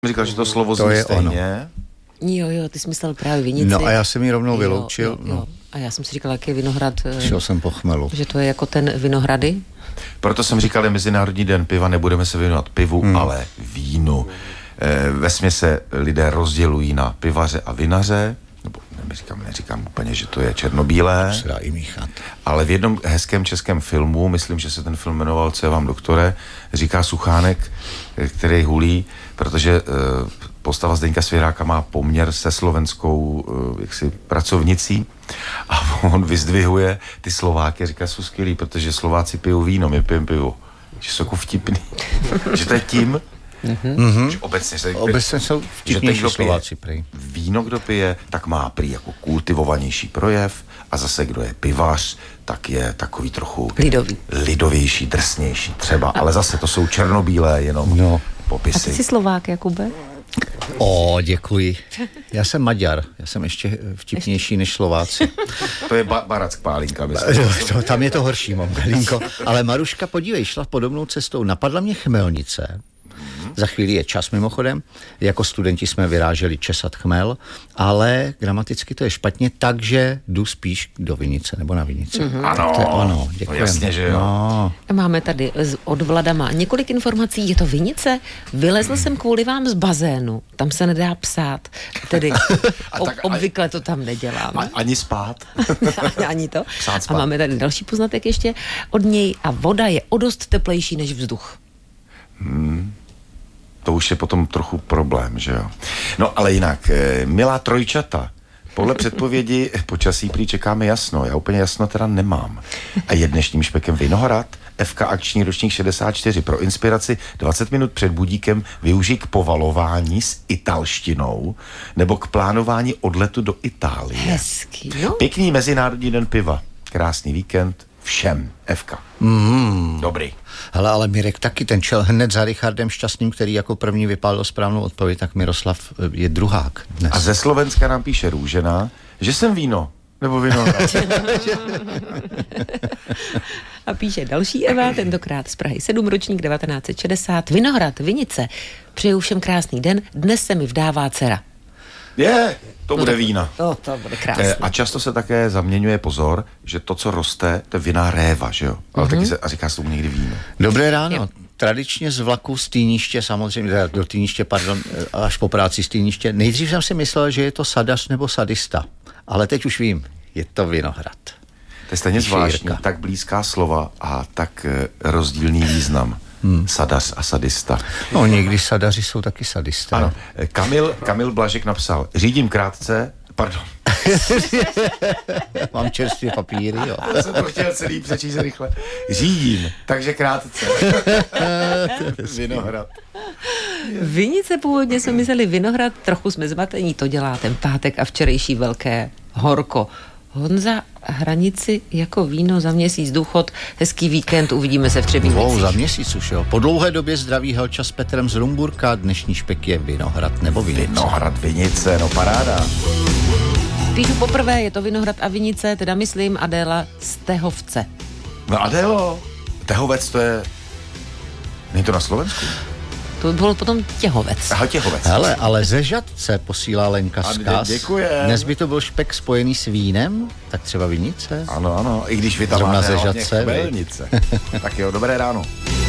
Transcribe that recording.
Říkal, že to slovo zní stejně. Jo, ty jsi myslel právě vinici. No a já jsem ji rovnou vyloučil. Jo. A já jsem si říkal, jaký je vinohrad. Šel jsem po chmelu. Že to je jako ten Vinohrady. Proto jsem říkal, je Mezinárodní den piva, nebudeme se věnovat pivu, ale vínu. Vesměs se lidé rozdělují na pivaře a vinaře, nebo neříkám úplně, že to je černobílé. Se dá i míchat. Ale v jednom hezkém českém filmu, myslím, že se ten film jmenoval Co je vám, doktore, říká Suchánek, který hulí, protože postava Zdeňka Svěráka má poměr se slovenskou jaksi pracovnicí a on vyzdvihuje ty Slováky a říká, jsou skvělí, protože Slováci pijou víno, my pijeme pivo. Že jsou jako vtipný. Že to je tím, že obecně jsou vtipnější Slováci prý. Víno, kdo pije, tak má prý jako kultivovanější projev a zase kdo je pivař, tak je takový trochu lidovější, drsnější třeba, ale zase to jsou černobílé jenom popisy. A ty jsi Slovák, Jakube? Děkuji. Já jsem Maďar, já jsem ještě vtipnější než Slováci. To je Barack Pálinka. Tam je to horší, Malinko. Ale Maruška, podívej, šla podobnou cestou. Napadla mě Chmelnice. Za chvíli je čas mimochodem. Jako studenti jsme vyráželi česat chmel, ale gramaticky to je špatně, takže jdu spíš do vinice nebo na vinici. Ano, to je ono, děkujeme. Jasně, že jo. No. Máme tady od Vladama několik informací. Je to vinice? Vylezl jsem kvůli vám z bazénu. Tam se nedá psát. Tedy obvykle to tam neděláme. Ani spát. Ani to. A máme tady další poznatek ještě od něj. A voda je o dost teplejší než vzduch. To už je potom trochu problém, že jo. No ale jinak, milá trojčata, podle předpovědi počasí prý čekáme jasno. Já úplně jasno teda nemám. A je dnešním špekem Vinohrad, FK akční ročník 64. Pro inspiraci 20 minut před budíkem využij k povalování s italštinou nebo k plánování odletu do Itálie. Hezký, jo? Pěkný Mezinárodní den piva. Krásný víkend všem. FK. Dobrý. Hele, ale Mirek taky, ten čel hned za Richardem Šťastným, který jako první vypálil správnou odpověď, tak Miroslav je druhák dnes. A ze Slovenska nám píše Růžena, že jsem víno, nebo vinohrad. A píše další Eva, tentokrát z Prahy 7, ročník 1960. Vinohrad, vinice. Přeju všem krásný den, dnes se mi vdává dcera. To bude vína. To bude krásné. A často se také zaměňuje, pozor, že to, co roste, to je vinná réva, že jo? Ale taky se, a říká se tomu někdy víno. Dobré ráno. Tradičně z vlaku z Týniště, samozřejmě, do Týniště, až po práci z Týniště. Nejdřív jsem si myslel, že je to sadař nebo sadista, ale teď už vím, je to Vinohrad. To je stejně zvláštní, tak blízká slova a tak rozdílný význam. Sadař a sadista. No, někdy sadaři jsou taky sadisté. Ano. Kamil Blažek napsal, řídím krátce, pardon. Mám čerstvě papíry, jo. Já jsem to chtěl celý přečíst rychle. Řídím, takže krátce. Vinohrad. Vinice původně jsme mysleli Vinohrad, trochu jsme zmatení, to dělá ten pátek a včerejší velké horko. Honza, hranici jako víno za měsíc důchod, hezký víkend, uvidíme se v Třebíčích. Za měsíc už, jo. Po dlouhé době zdraví Helča s Petrem z Rumburka, dnešní špek je Vinohrad nebo vinice. Vinohrad, vinice, no paráda. Píšu poprvé, je to Vinohrad a vinice, teda myslím Adéla z Tehovce. No Adélo, Tehovec to je, není to na Slovensku? To bylo potom Těhovec. Aha, Těhovec. Hele, ale ze Žadce posílá Lenka vzkaz. Děkujem. Dnes by to byl špek spojený s vínem, tak třeba vinice. Ano, i když vy tam máte hlavně chmelnice. Tak jo, dobré ráno.